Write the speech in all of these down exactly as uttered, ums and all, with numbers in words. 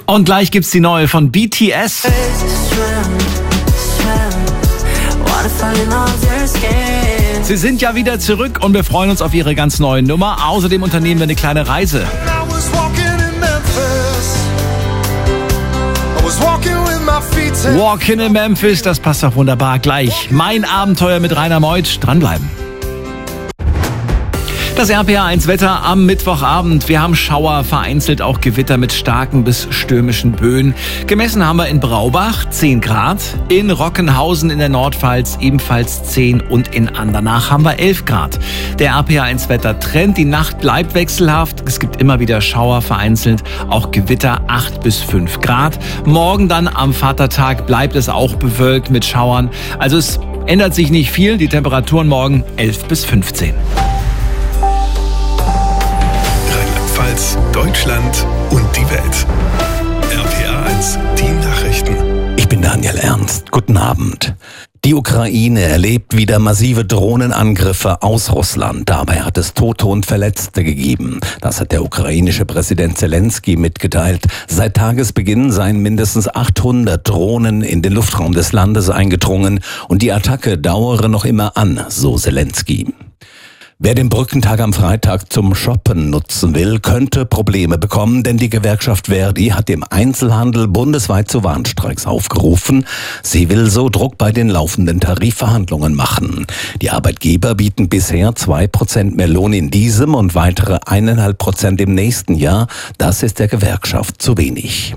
Und gleich gibt's die neue von B T S. Sie sind ja wieder zurück und wir freuen uns auf ihre ganz neue Nummer. Außerdem unternehmen wir eine kleine Reise. Walking in Memphis, das passt doch wunderbar. Gleich mein Abenteuer mit Rainer Meuth. Dranbleiben. Das R P R eins Wetter am Mittwochabend. Wir haben Schauer, vereinzelt auch Gewitter mit starken bis stürmischen Böen. Gemessen haben wir in Braubach zehn Grad, in Rockenhausen in der Nordpfalz ebenfalls zehn und in Andernach haben wir elf Grad. Der R P R eins Wetter Trend, die Nacht bleibt wechselhaft. Es gibt immer wieder Schauer, vereinzelt auch Gewitter acht bis fünf Grad. Morgen dann am Vatertag bleibt es auch bewölkt mit Schauern. Also es ändert sich nicht viel. Die Temperaturen morgen elf bis fünfzehn. Deutschland und die Welt. R P R eins, die Nachrichten. Ich bin Daniel Ernst. Guten Abend. Die Ukraine erlebt wieder massive Drohnenangriffe aus Russland. Dabei hat es Tote und Verletzte gegeben. Das hat der ukrainische Präsident Zelensky mitgeteilt. Seit Tagesbeginn seien mindestens achthundert Drohnen in den Luftraum des Landes eingedrungen und die Attacke dauere noch immer an, so Zelensky. Wer den Brückentag am Freitag zum Shoppen nutzen will, könnte Probleme bekommen, denn die Gewerkschaft Verdi hat im Einzelhandel bundesweit zu Warnstreiks aufgerufen. Sie will so Druck bei den laufenden Tarifverhandlungen machen. Die Arbeitgeber bieten bisher zwei Prozent mehr Lohn in diesem und weitere eineinhalb Prozent im nächsten Jahr. Das ist der Gewerkschaft zu wenig.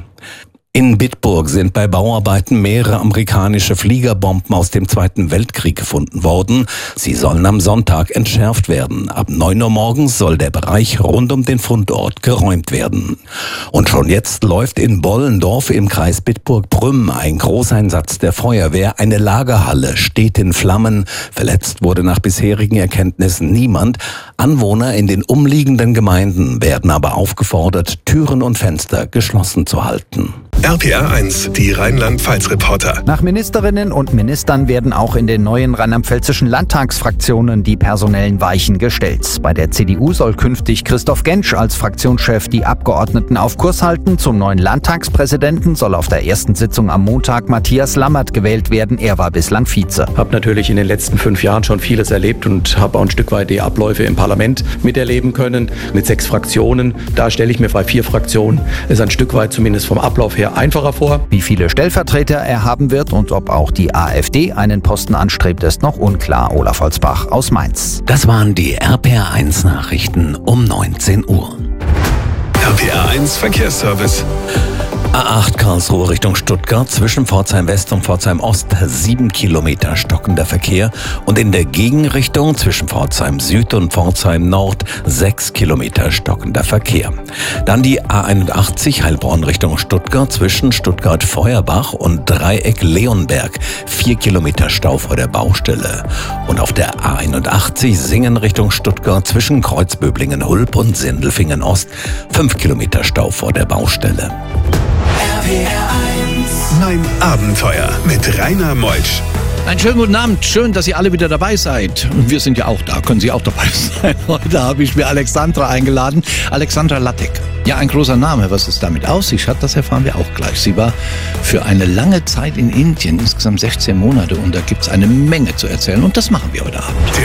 In Bitburg sind bei Bauarbeiten mehrere amerikanische Fliegerbomben aus dem Zweiten Weltkrieg gefunden worden. Sie sollen am Sonntag entschärft werden. Ab neun Uhr morgens soll der Bereich rund um den Fundort geräumt werden. Und schon jetzt läuft in Bollendorf im Kreis Bitburg-Prüm ein Großeinsatz der Feuerwehr. Eine Lagerhalle steht in Flammen. Verletzt wurde nach bisherigen Erkenntnissen niemand. Anwohner in den umliegenden Gemeinden werden aber aufgefordert, Türen und Fenster geschlossen zu halten. R P R eins, die Rheinland-Pfalz-Reporter. Nach Ministerinnen und Ministern werden auch in den neuen rheinland-pfälzischen Landtagsfraktionen die personellen Weichen gestellt. Bei der C D U soll künftig Christoph Gentsch als Fraktionschef die Abgeordneten auf Kurs halten. Zum neuen Landtagspräsidenten soll auf der ersten Sitzung am Montag Matthias Lammert gewählt werden. Er war bislang Vize. Ich habe natürlich in den letzten fünf Jahren schon vieles erlebt und habe auch ein Stück weit die Abläufe im Parlament miterleben können. Mit sechs Fraktionen, da stelle ich mir bei vier Fraktionen es ein Stück weit zumindest vom Ablauf her einfacher vor. Wie viele Stellvertreter er haben wird und ob auch die AfD einen Posten anstrebt, ist noch unklar. Olaf Holzbach aus Mainz. Das waren die R P R eins Nachrichten um neunzehn Uhr. R P R eins Verkehrsservice. A acht Karlsruhe Richtung Stuttgart, zwischen Pforzheim West und Pforzheim Ost sieben Kilometer stockender Verkehr und in der Gegenrichtung zwischen Pforzheim Süd und Pforzheim Nord sechs Kilometer stockender Verkehr. Dann die A einundachtzig Heilbronn Richtung Stuttgart, zwischen Stuttgart Feuerbach und Dreieck Leonberg vier Kilometer Stau vor der Baustelle. Und auf der A einundachtzig Singen Richtung Stuttgart, zwischen Kreuzböblingen Hulp und Sindelfingen Ost fünf Kilometer Stau vor der Baustelle. R P R eins. Mein Abenteuer mit Rainer Meuth. Einen schönen guten Abend, schön, dass ihr alle wieder dabei seid. Und wir sind ja auch da, können Sie auch dabei sein. Heute habe ich mir Alexandra eingeladen, Alexandra Lattek. Ja, ein großer Name, was es damit auf sich hat, das erfahren wir auch gleich. Sie war für eine lange Zeit in Indien, insgesamt sechzehn Monate, und da gibt es eine Menge zu erzählen und das machen wir heute Abend.